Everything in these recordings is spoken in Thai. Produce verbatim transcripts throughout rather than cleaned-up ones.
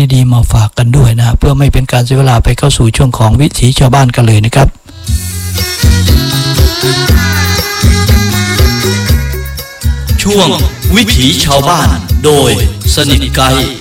ดีๆมาฝากกันด้วยนะเพื่อไม่เป็นการเสียเวลาไปเข้าสู่ช่วงของวิถีชาวบ้านกันเลยนะครับช่วงวิถีชาวบ้านโดยสนิทไก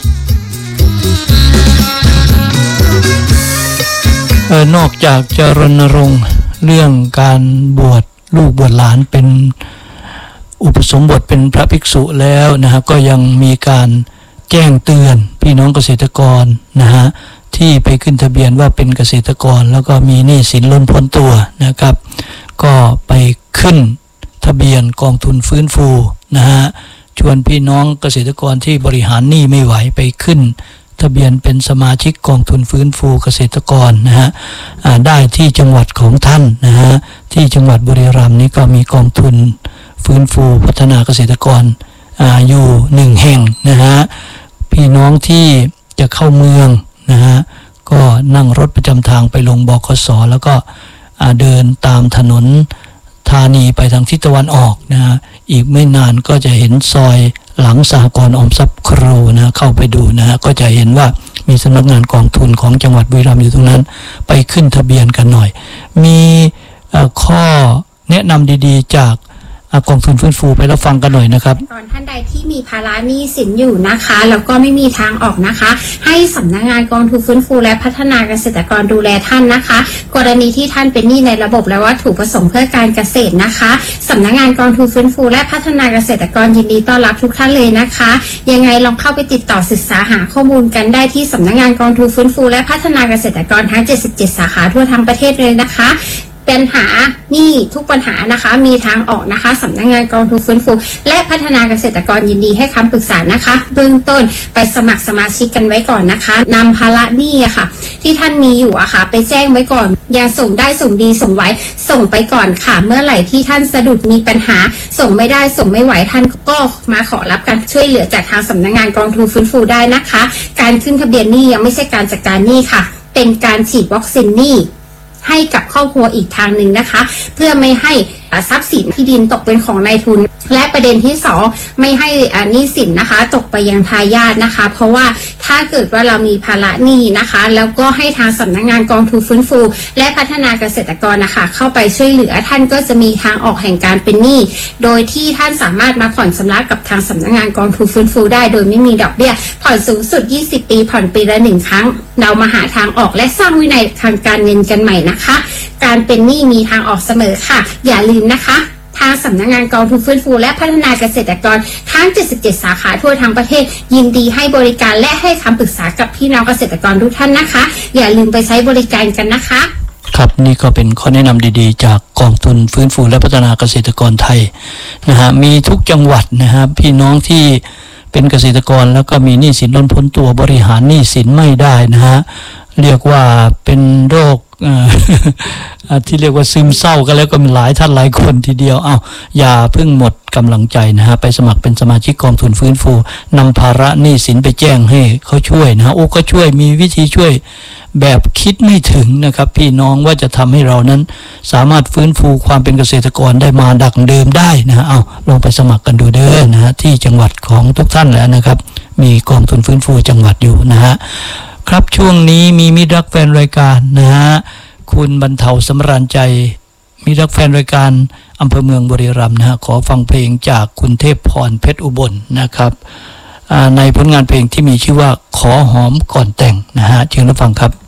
เออนอกจากจะรณรงค์เรื่องการบวชลูกบวชหลานเป็นอุปสมบทเป็นพระภิกษุแล้วนะฮะก็ยังมีการแจ้งเตือนพี่น้องเกษตรกรนะฮะที่ไปขึ้นทะเบียนว่าเป็นเกษตรกรแล้วก็มีหนี้สินล้นพ้นตัวนะครับก็ไปขึ้นทะเบียนกองทุนฟื้นฟูนะฮะชวนพี่น้องเกษตรกรที่บริหารหนี้ไม่ไหวไปขึ้นทะเบียนเป็นสมาชิกกองทุนฟื้นฟูเกษตรกรนะฮะได้ที่จังหวัดของท่านนะฮะที่จังหวัดบุรีรัมย์นี้ก็มีกองทุนฟื้นฟูพัฒนาเกษตรกร อ, อยู่หนึ่งแห่งนะฮะพี่น้องที่จะเข้าเมืองนะฮะก็นั่งรถประจำทางไปลงบขสแล้วก็เดินตามถนนธานีไปทางทิศตะวันออกนะฮะอีกไม่นานก็จะเห็นซอยหลังสหกรณ์ออมทรัพย์ครูนะเข้าไปดูนะฮะก็จะเห็นว่ามีสำนักงานกองทุนของจังหวัดบุรีรัมย์อยู่ตรงนั้นไปขึ้นทะเบียนกันหน่อยมีข้อแนะนำดีๆจากกองทุนฟื้นฟูไปแล้วฟังกันหน่อยนะครับตอนท่านใดที่มีภาระหนี้สินอยู่นะคะแล้วก็ไม่มีทางออกนะคะให้สำนักงานกองทุนฟื้นฟูและพัฒนาเกษตรกรดูแลท่านนะคะกรณีที่ท่านเป็นหนี้ในระบบและวัตถุประสงค์เพื่อการเกษตรนะคะสำนักงานกองทุนฟื้นฟูและพัฒนาเกษตรกรยินดีต้อนรับทุกท่านเลยนะคะยังไงลองเข้าไปติดต่อศึกษาหาข้อมูลกันได้ที่สำนักงานกองทุนฟื้นฟูและพัฒนาเกษตรกรทั้งเจ็ดสิบเจ็ดสาขาทั่วทั้งประเทศเลยนะคะปัญหานี่ทุกปัญหานะคะมีทางออกนะคะสำนักงานกองทุนฟื้นฟูและพัฒนาเกษตรกรยินดีให้คำปรึกษานะคะเบื้องต้นไปสมัครสมาชิกกันไว้ก่อนนะคะนำภาระหนี้อะค่ะที่ท่านมีอยู่อะค่ะไปแจ้งไว้ก่อนอย่าส่งได้ส่งดีส่งไว้ส่งไปก่อนค่ะเมื่อไหร่ที่ท่านสะดุดมีปัญหาส่งไม่ได้ส่งไม่ไหวท่านก็มาขอรับการช่วยเหลือจากทางสำนักงานกองทุนฟื้นฟูได้นะคะการขึ้นทะเบียนหนี้ยังไม่ใช่การจัดการหนี้ค่ะเป็นการฉีดวัคซีนหนี้ให้กับครอบครัวอีกทางหนึ่งนะคะเพื่อไม่ให้ทรัพย์สินที่ดินตกเป็นของนายทุนและประเด็นที่สองไม่ให้หนี้สินนะคะตกไปยังทายาทนะคะเพราะว่าถ้าเกิดว่าเรามีภาระหนี้นะคะแล้วก็ให้ทางสำนักงานกองทุนฟื้นฟูและพัฒนาเกษตรกรนะคะเข้าไปช่วยเหลือท่านก็จะมีทางออกแห่งการเป็นหนี้โดยที่ท่านสามารถมาผ่อนชำระกับทางสำนักงานกองทุนฟื้นฟูได้โดยไม่มีดอกเบี้ยผ่อนสูงสุดยี่สิบปีผ่อนปีละหนึ่งครั้งเรามาหาทางออกและสร้างวินัยทางการเงินกันใหม่นะคะการเป็นหนี้มีทางออกเสมอค่ะอย่าลืมนะคะทางสำนักงานกองทุนฟื้นฟูและพัฒนาเกษตรกรทั้งเจ็ดสิบเจ็ดสาขาทั่วทั้งประเทศยินดีให้บริการและให้คำปรึกษากับพี่น้องเกษตรกรทุกท่านนะคะอย่าลืมไปใช้บริการกันนะคะครับนี่ก็เป็นข้อแนะนำดีๆจากกองทุนฟื้นฟูและพัฒนาเกษตรกรไทยนะฮะมีทุกจังหวัดนะฮะพี่น้องที่เป็นเกษตรกรแล้วก็มีหนี้สินล้นพ้นตัวบริหารหนี้สินไม่ได้นะฮะเรียกว่าเป็นโรคที่เรียกว่าซึมเศร้ากันแล้วก็มีหลายท่านหลายคนทีเดียวอ้าวอย่าเพิ่งหมดกำลังใจนะฮะไปสมัครเป็นสมาชิกกองทุนฟื้นฟูนำภาระหนี้สินไปแจ้งให้เขาช่วยนะฮะโอ้ก็ช่วยมีวิธีช่วยแบบคิดไม่ถึงนะครับพี่น้องว่าจะทำให้เรานั้นสามารถฟื้นฟูความเป็นเกษตรกรได้มาดังเดิมได้นะฮะเอาลองไปสมัครกันดูเด้อนะฮะที่จังหวัดของทุกท่านแล้วนะครับมีกองทุนฟื้นฟูจังหวัดอยู่นะฮะครับช่วงนี้มีมิตรรักแฟนรายการนะฮะคุณบรรเทาสำราญใจมิตรรักแฟนรายการอำเภอเมืองบุรีรัมย์นะฮะขอฟังเพลงจากคุณเทพพรเพชรอุบลนะครับในผลงานเพลงที่มีชื่อว่าขอหอมก่อนแต่งนะฮะเชิญรับฟังครับ